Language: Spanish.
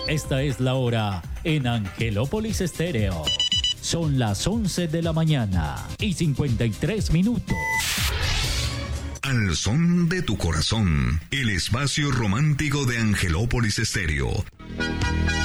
Esta es la hora en Angelópolis Estéreo. Son las 11 de la mañana y 53 minutos. Al son de tu corazón, el espacio romántico de Angelópolis Estéreo.